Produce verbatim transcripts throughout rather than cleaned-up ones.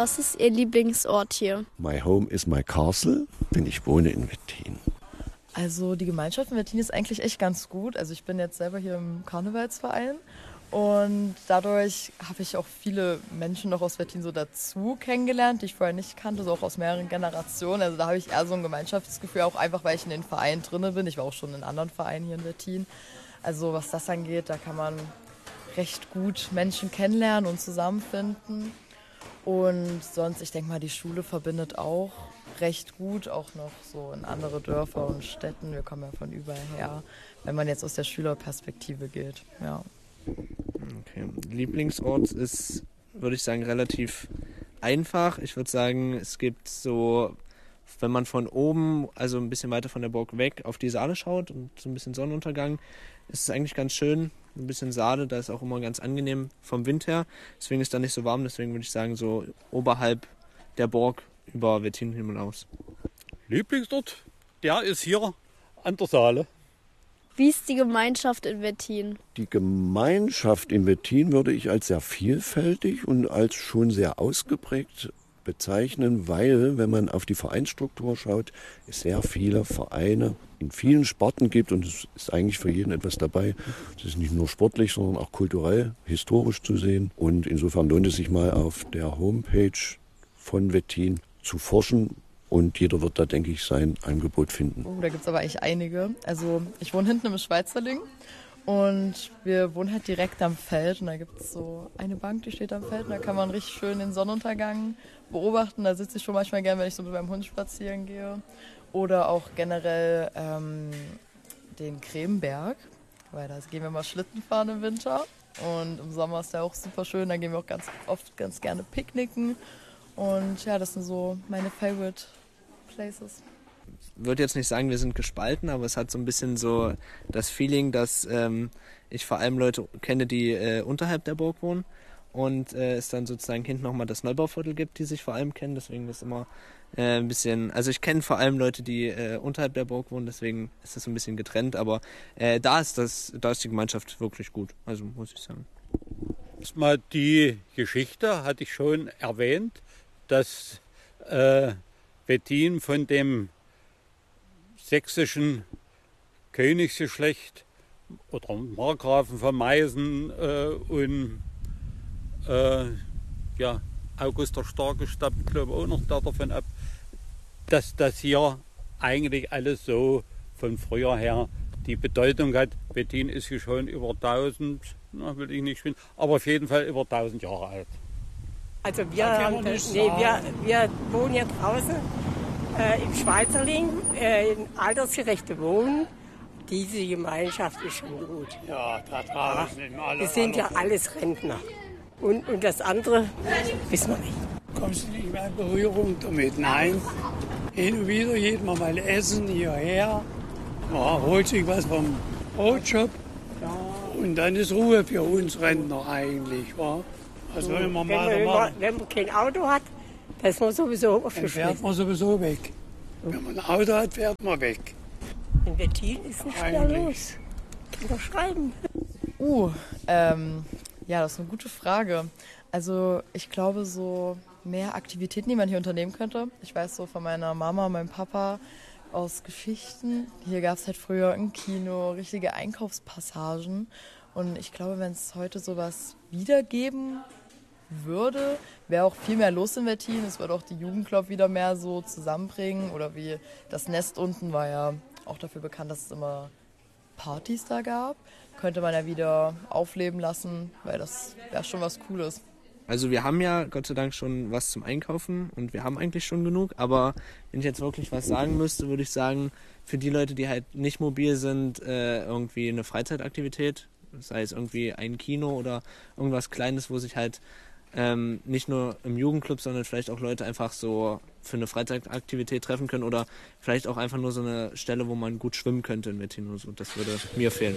Was ist Ihr Lieblingsort hier? My home is my castle, denn ich wohne in Wettin. Also die Gemeinschaft in Wettin ist eigentlich echt ganz gut. Also ich bin jetzt selber hier im Karnevalsverein und dadurch habe ich auch viele Menschen noch aus Wettin so dazu kennengelernt, die ich vorher nicht kannte, so auch aus mehreren Generationen. Also da habe ich eher so ein Gemeinschaftsgefühl, auch einfach, weil ich in den Verein drin bin. Ich war auch schon in anderen Vereinen hier in Wettin. Also was das angeht, da kann man recht gut Menschen kennenlernen und zusammenfinden. Und sonst, ich denke mal, die Schule verbindet auch recht gut, auch noch so in andere Dörfer und Städten. Wir kommen ja von überall her, wenn man jetzt aus der Schülerperspektive geht. Ja. Okay. Lieblingsort ist, würde ich sagen, relativ einfach. Ich würde sagen, es gibt so, wenn man von oben, also ein bisschen weiter von der Burg weg, auf die Saale schaut und so ein bisschen Sonnenuntergang, ist es eigentlich ganz schön. Ein bisschen Saale, da ist auch immer ganz angenehm vom Wind her. Deswegen ist da nicht so warm, deswegen würde ich sagen, so oberhalb der Burg über Wettin hinaus. Lieblingsort, der ist hier an der Saale. Wie ist die Gemeinschaft in Wettin? Die Gemeinschaft in Wettin würde ich als sehr vielfältig und als schon sehr ausgeprägt bezeichnen, weil, wenn man auf die Vereinsstruktur schaut, es sehr viele Vereine in vielen Sparten gibt und es ist eigentlich für jeden etwas dabei. Es ist nicht nur sportlich, sondern auch kulturell, historisch zu sehen. Und insofern lohnt es sich mal auf der Homepage von Wettin zu forschen und jeder wird da, denke ich, sein Angebot finden. Oh, da gibt es aber eigentlich einige. Also ich wohne hinten im Schweizerling und wir wohnen halt direkt am Feld und da gibt es so eine Bank, die steht am Feld und da kann man richtig schön den Sonnenuntergang beobachten. Da sitze ich schon manchmal gern, wenn ich so mit meinem Hund spazieren gehe. Oder auch generell ähm, den Kremberg, weil da gehen wir mal Schlitten fahren im Winter. Und im Sommer ist der auch super schön, da gehen wir auch ganz oft ganz gerne picknicken. Und ja, das sind so meine Favorite Places. Ich würde jetzt nicht sagen, wir sind gespalten, aber es hat so ein bisschen so das Feeling, dass ähm, ich vor allem Leute kenne, die äh, unterhalb der Burg wohnen. Und äh, es dann sozusagen hinten nochmal das Neubauviertel gibt, die sich vor allem kennen. Deswegen ist immer äh, ein bisschen, also ich kenne vor allem Leute, die äh, unterhalb der Burg wohnen, deswegen ist das so ein bisschen getrennt. Aber äh, da ist das, da ist die Gemeinschaft wirklich gut, also muss ich sagen. Mal die Geschichte hatte ich schon erwähnt, dass äh, Wettin von dem sächsischen Königsgeschlecht oder Markgrafen von Meißen äh, und Äh, ja, August der Starke stammt, glaube ich, auch noch davon ab, dass das hier eigentlich alles so von früher her die Bedeutung hat. Wettin ist hier schon über tausend, na, will ich nicht spielen, aber auf jeden Fall über tausend Jahre alt. Also wir, haben, nee, wir, wir wohnen hier draußen äh, im Schweizerling, äh, in altersgerechte Wohnen. Diese Gemeinschaft ist schon gut. Ja, da draußen ja, alle. Wir sind ja alles Rentner. Und, und das andere wissen wir nicht. Kommst du nicht mehr in Berührung damit? Nein. Hin und wieder geht man mal essen hierher. Man holt sich was vom Brotshop. Und dann ist Ruhe für uns Rentner eigentlich. Wa? Was So, wollen wir wenn, mal man, machen? wenn man kein Auto hat, dann ist man sowieso Dann aufgeschmissen. fährt man sowieso weg. Wenn man ein Auto hat, fährt man weg. In Wettin ist nicht mehr Eigentlich. los. Kinder schreiben. Uh, ähm, ja, das ist eine gute Frage. Also ich glaube, so mehr Aktivitäten, die man hier unternehmen könnte. Ich weiß so von meiner Mama und meinem Papa aus Geschichten. Hier gab es halt früher ein Kino, richtige Einkaufspassagen. Und ich glaube, wenn es heute sowas wiedergeben würde, wäre auch viel mehr los in Wettin. Es würde auch die Jugendclub wieder mehr so zusammenbringen. Oder wie das Nest unten war ja auch dafür bekannt, dass es immer Partys da gab. Könnte man ja wieder aufleben lassen, weil das wäre schon was Cooles. Also wir haben ja Gott sei Dank schon was zum Einkaufen und wir haben eigentlich schon genug, aber wenn ich jetzt wirklich was sagen müsste, würde ich sagen, für die Leute, die halt nicht mobil sind, äh, irgendwie eine Freizeitaktivität, sei es irgendwie ein Kino oder irgendwas Kleines, wo sich halt ähm, nicht nur im Jugendclub, sondern vielleicht auch Leute einfach so für eine Freizeitaktivität treffen können oder vielleicht auch einfach nur so eine Stelle, wo man gut schwimmen könnte in Wettin oder so. Das würde mir fehlen.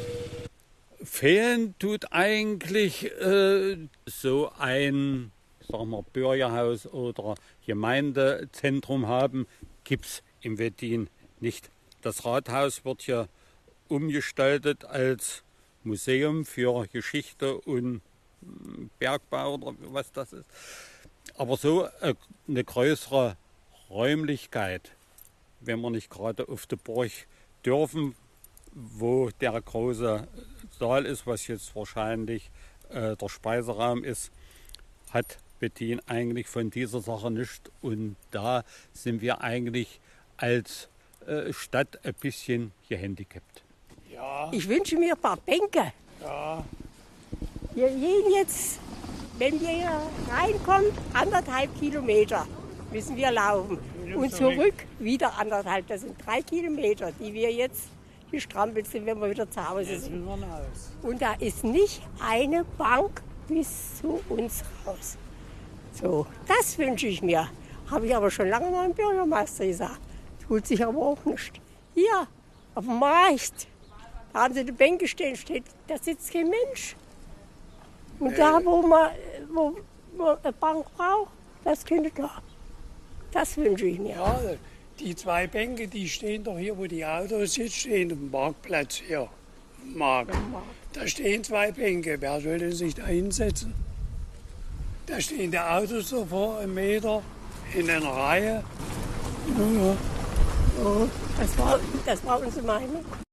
Fehlen tut eigentlich äh, so ein, sagen wir, Bürgerhaus oder Gemeindezentrum haben, gibt es im Wettin nicht. Das Rathaus wird hier umgestaltet als Museum für Geschichte und Bergbau oder was das ist. aber so eine größere Räumlichkeit, wenn wir nicht gerade auf der Burg dürfen, wo der große Saal ist, was jetzt wahrscheinlich äh, der Speiseraum ist, hat Wettin eigentlich von dieser Sache nicht. Und da sind wir eigentlich als äh, Stadt ein bisschen gehandicapt. Ja, Ich wünsche mir ein paar Bänke. ja. Wir gehen jetzt, wenn wir hier reinkommen, anderthalb Kilometer müssen wir laufen. Und zurück wieder anderthalb. Das sind drei Kilometer, die wir jetzt gestrampelt sind, wenn wir wieder zu Hause Jetzt sind. müssen wir raus. Und da ist nicht eine Bank bis zu uns raus. So, das wünsche ich mir. Habe ich aber schon lange mal dem Bürgermeister gesagt. Tut sich aber auch nicht. Hier, auf dem Markt, da haben sie die Bänke stehen, steht, da sitzt kein Mensch. Und da, wo man wo, wo eine Bank braucht, das könnte da. Das wünsche ich mir. Ja, die zwei Bänke, die stehen doch hier, wo die Autos jetzt stehen, auf dem Marktplatz hier. Auf dem Markt. Da stehen zwei Bänke. Wer soll denn sich da hinsetzen? Da stehen die Autos davor, einen Meter in einer Reihe. Ja, ja. Das war, das war unsere Meinung.